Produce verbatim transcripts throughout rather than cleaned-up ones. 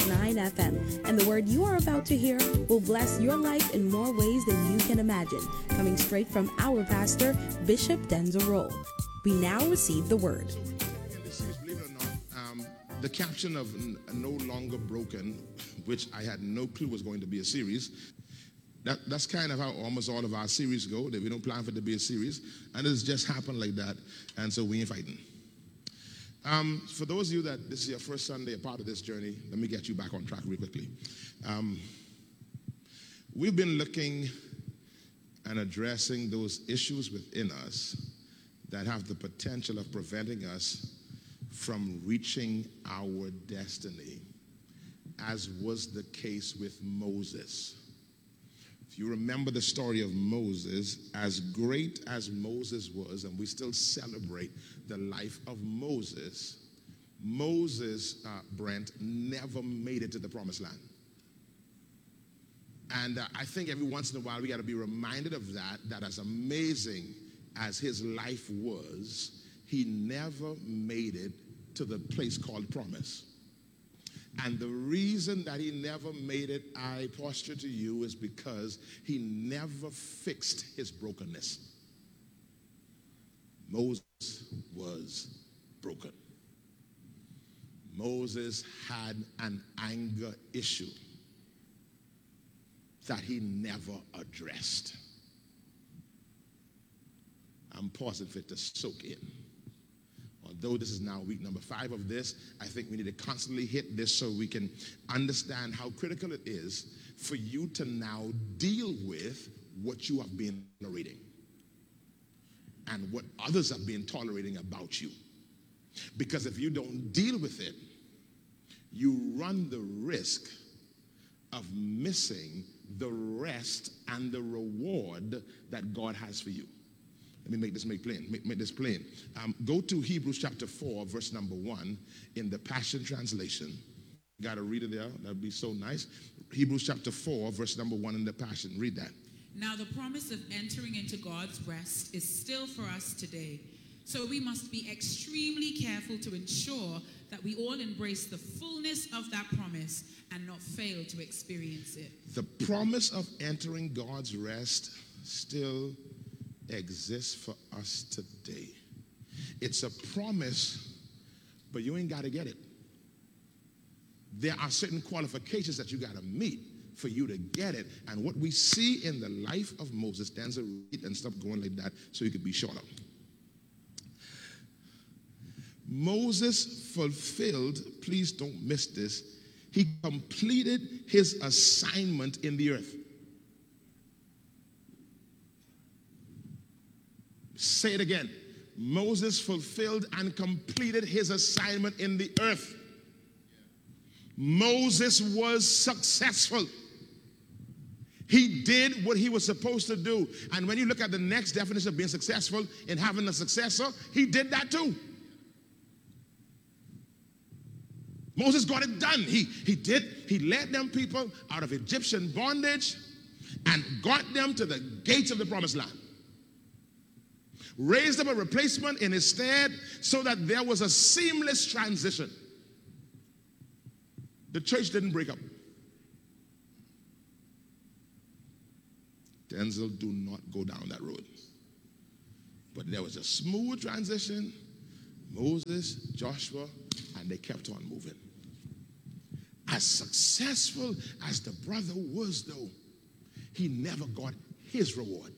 nine F M. And the word you are about to hear will bless your life in more ways than you can imagine. Coming straight from our pastor, Bishop Denzel Rolle. We now receive the word. Believe it or not, um, the caption of n- No Longer Broken, which I had no clue was going to be a series, that, that's kind of how almost all of our series go, that we don't plan for it to be a series, and it's just happened like that, and so we ain't fighting. Um, for those of you that this is your first Sunday, a part of this journey, let me get you back on track real quickly. Um, we've been looking and addressing those issues within us that have the potential of preventing us from reaching our destiny, as was the case with Moses. If you remember the story of Moses, as great as Moses was, and we still celebrate the life of Moses, Moses, uh, Brent, never made it to the promised land. And uh, I think every once in a while we got to be reminded of that, that as amazing as his life was, he never made it to the place called promise. And the reason that he never made it, I posture to you, is because he never fixed his brokenness. Moses was broken. Moses had an anger issue that he never addressed. I'm pausing for it to soak in. Although this is now week number five of this, I think we need to constantly hit this so we can understand how critical it is for you to now deal with what you have been tolerating and what others have been tolerating about you. Because if you don't deal with it, you run the risk of missing the rest and the reward that God has for you. Let me make this make plain. Make, make this plain. Um, go to Hebrews chapter four, verse number one in the Passion Translation. Got to read it there. That'd be so nice. Hebrews chapter four, verse number one in the Passion. Read that. Now the promise of entering into God's rest is still for us today. So we must be extremely careful to ensure that we all embrace the fullness of that promise and not fail to experience it. The promise of entering God's rest still exists for us today. It's a promise, but you ain't got to get it. There are certain qualifications that you got to meet for you to get it. And what we see in the life of Moses, Denzel, read and stop going like that so you could be shorter. Moses fulfilled, please don't miss this, he completed his assignment in the earth. Say it again. Moses fulfilled and completed his assignment in the earth. Moses was successful. He did what he was supposed to do. And when you look at the next definition of being successful in having a successor, he did that too. Moses got it done. He, he did. He led them people out of Egyptian bondage and got them to the gates of the promised land. Raised up a replacement in his stead so that there was a seamless transition. The church didn't break up. Denzel, do not go down that road. But there was a smooth transition. Moses, Joshua, and they kept on moving. As successful as the brother was, though, he never got his reward.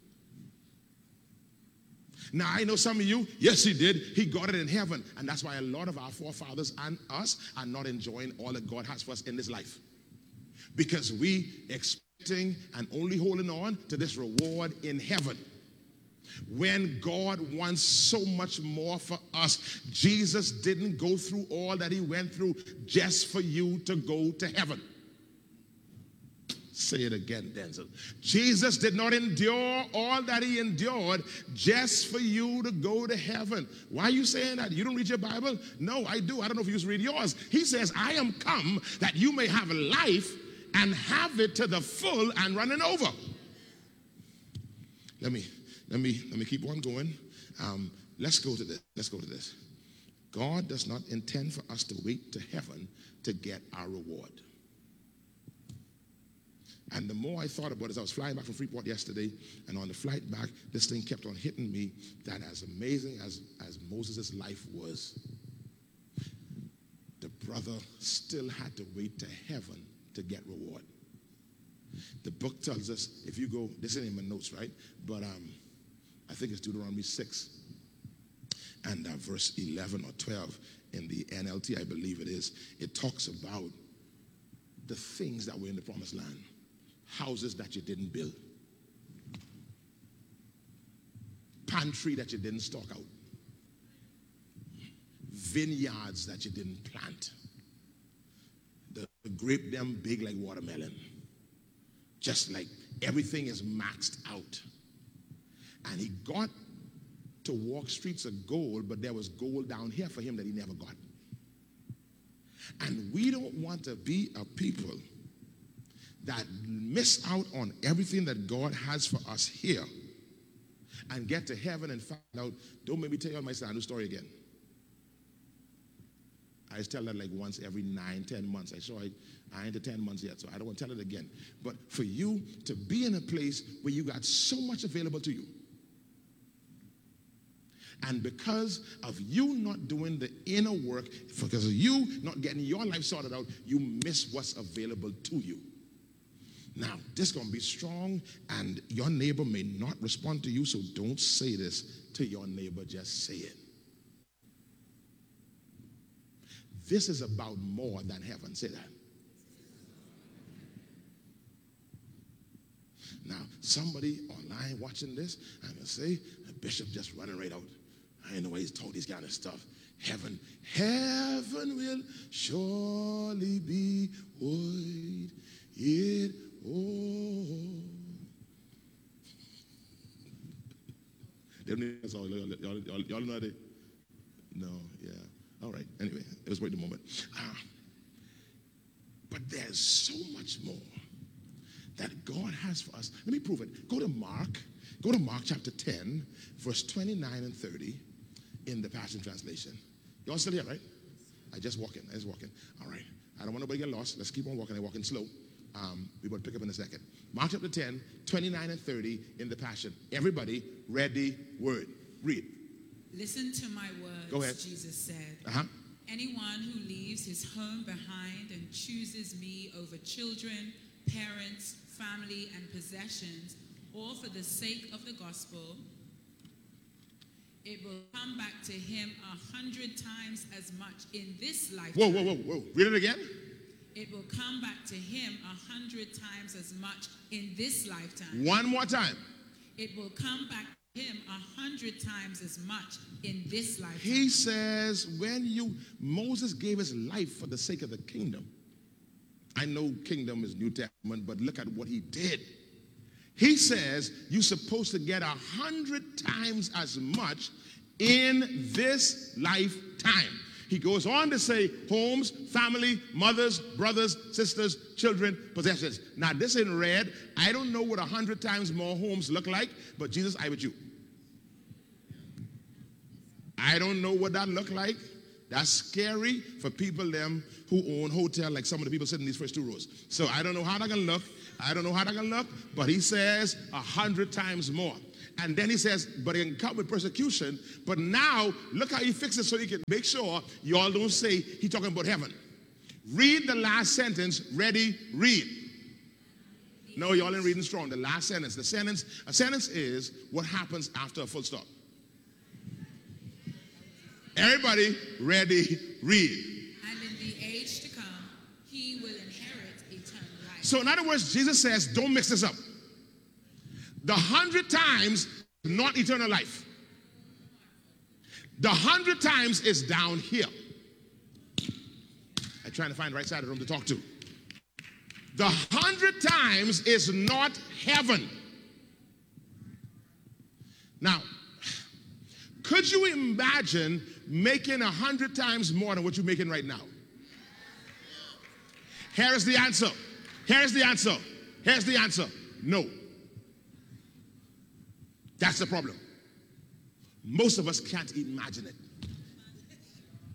Now, I know some of you, yes, he did. He got it in heaven. And that's why a lot of our forefathers and us are not enjoying all that God has for us in this life. Because we expecting and only holding on to this reward in heaven. When God wants so much more for us, Jesus didn't go through all that he went through just for you to go to heaven. Say it again, Denzel. Jesus did not endure all that he endured just for you to go to heaven. Why are you saying that? You don't read your Bible? No, I do. I don't know if you just read yours. He says, I am come that you may have life and have it to the full and running over. Let me, let me, let me keep on going. Um, let's go to this. Let's go to this. God does not intend for us to wait to heaven to get our reward. And the more I thought about it, as I was flying back from Freeport yesterday, and on the flight back, this thing kept on hitting me, that as amazing as, as Moses' life was, the brother still had to wait to heaven to get reward. The book tells us, if you go, this isn't in my notes, right? But um, I think it's Deuteronomy six, and uh, verse eleven or twelve in the N L T, I believe it is. It talks about the things that were in the promised land. Houses that you didn't build. Pantry that you didn't stock out. Vineyards that you didn't plant. The, the grape them big like watermelon. Just like everything is maxed out. And he got to walk streets of gold, but there was gold down here for him that he never got. And we don't want to be a people that miss out on everything that God has for us here and get to heaven and find out. Don't make me tell you my Sandu story again. I just tell that like once every nine, ten months. I saw it, I ain't to ten months yet, so I don't want to tell it again. But for you to be in a place where you got so much available to you, and because of you not doing the inner work, because of you not getting your life sorted out, you miss what's available to you. Now, this is going to be strong, and your neighbor may not respond to you, so don't say this to your neighbor, just say it. This is about more than heaven. Say that. Now, somebody online watching this, I'm going to say, the bishop just running right out. I don't know why he's told this kind of stuff. Heaven, heaven will surely be void. It oh. That's all. Y'all, y'all, y'all, y'all know that? No, yeah. All right. Anyway, it was wait a moment. Uh, but there's so much more that God has for us. Let me prove it. Go to Mark. Go to Mark chapter ten, verse twenty-nine and thirty in the Passion Translation. Y'all still here, right? I just walk in. I just walk in. All right. I don't want nobody to get lost. Let's keep on walking. I'm walking slow. Um, we will pick up in a second. Mark chapter ten, twenty-nine and thirty in the Passion. Everybody, ready, word. Read. Listen to my words, Go ahead. Jesus said. Uh-huh. Anyone who leaves his home behind and chooses me over children, parents, family, and possessions, all for the sake of the gospel, it will come back to him a hundred times as much in this lifetime. Whoa, whoa, whoa, whoa. Read it again. It will come back to him a hundred times as much in this lifetime. One more time. It will come back to him a hundred times as much in this lifetime. He says when you, Moses gave his life for the sake of the kingdom. I know kingdom is New Testament, but look at what he did. He says you're supposed to get a hundred times as much in this lifetime. He goes on to say homes, family, mothers, brothers, sisters, children, possessions. Now this in red, I don't know what a hundred times more homes look like, but Jesus, I with you. I don't know what that look like. That's scary for people them who own hotel, like some of the people sitting in these first two rows. So I don't know how that gonna look. I don't know how that gonna look, but he says a hundred times more. And then he says, but it can come with persecution. But now, look how he fixes it so he can make sure you all don't say he's talking about heaven. Read the last sentence. Ready? Read. No, y'all ain't reading strong. The last sentence. The sentence, a sentence is what happens after a full stop. Everybody, ready? Read. And in the age to come, he will inherit eternal life. So in other words, Jesus says, don't mix this up. The hundred times, not eternal life. The hundred times is down here. I'm trying to find the right side of the room to talk to. The hundred times is not heaven. Now, could you imagine making a hundred times more than what you're making right now? Here is the answer. Here's the answer. Here's the answer. No. That's the problem. Most of us can't imagine it.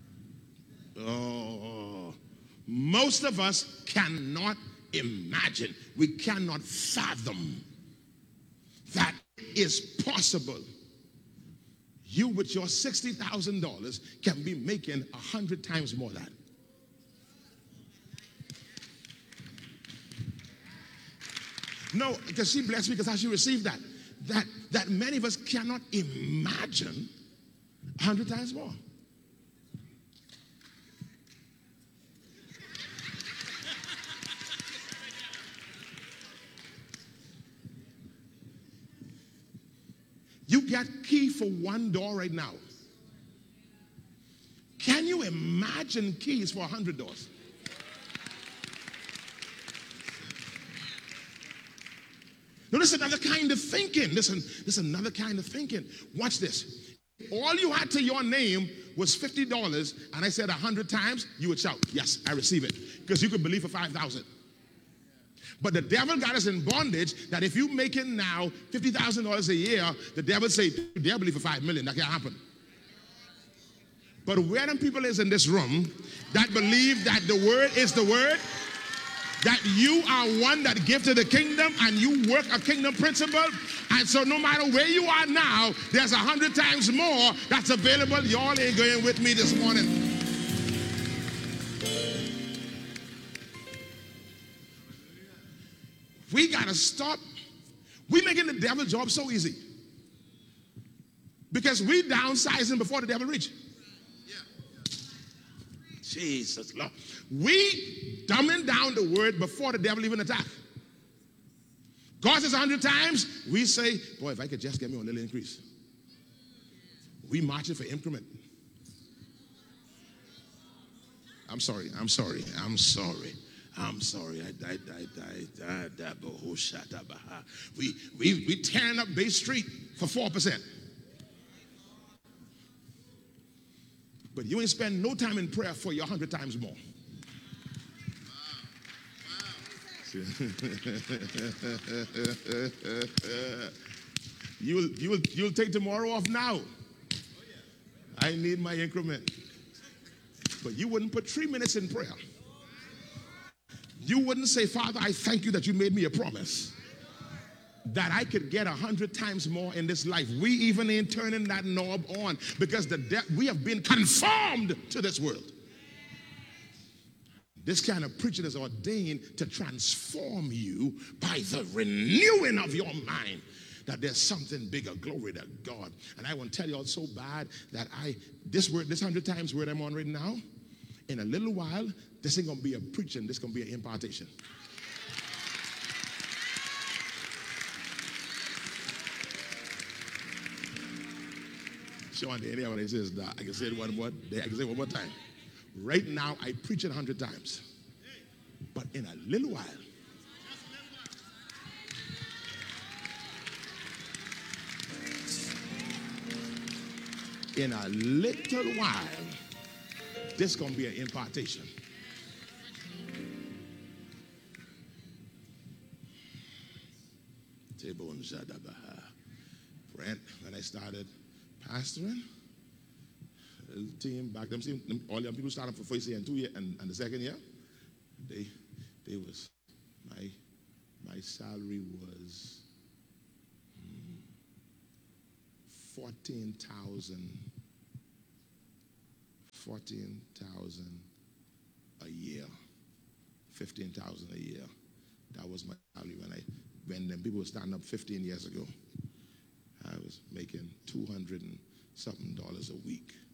Oh, most of us cannot imagine. We cannot fathom that is possible. You with your sixty thousand dollars can be making a hundred times more than that. No, because she blessed me because how she received that. That that many of us cannot imagine a hundred times more. You got key for one door right now. Can you imagine keys for a hundred doors? No, this is another kind of thinking. Listen, this is another kind of thinking. Watch this. All you had to your name was fifty dollars, and I said a hundred times, you would shout, yes, I receive it. Because you could believe for five thousand. But the devil got us in bondage that if you make it now fifty thousand dollars a year, the devil say, they'll believe for five million. That can't happen. But where them people is in this room that believe that the word is the word, that you are one that give to the kingdom and you work a kingdom principle, and so no matter where you are now, there's a hundred times more that's available. Y'all ain't going with me this morning. We got to stop. We making the devil's job so easy. Because we downsizing before the devil reach. Jesus Lord. We dumbing down the word before the devil even attack. God says a hundred times, we say, boy, if I could just get me a little increase. We marching for increment. I'm sorry, I'm sorry, I'm sorry. I'm sorry. I, I, I, I, I, I, we, we, we tearing up Bay Street for four percent. But you ain't spend no time in prayer for your hundred times more. you'll, you'll, you'll take tomorrow off now. I need my increment. But you wouldn't put three minutes in prayer. You wouldn't say, Father, I thank you that you made me a promise that I could get a hundred times more in this life. We even ain't turning that knob on because the de- we have been conformed to this world. This kind of preaching is ordained to transform you by the renewing of your mind. That there's something bigger. Glory to God. And I want to tell you all so bad that I, this word, this hundred times word I'm on right now, in a little while, this ain't going to be a preaching, this is going to be an impartation. Sean, anyone that says that, I can say it one more, I can say it one more time. Right now, I preach it a hundred times. But in a little while, in a little while, this is going to be an impartation. Brent, when I started pastoring, the team back then, all the people started for first year and two year and, and the second year, they they was my my salary was hmm, fourteen thousand. fourteen thousand a year, fifteen thousand a year. That was my salary when I, when them people were standing up fifteen years ago. I was making two hundred and something dollars a week.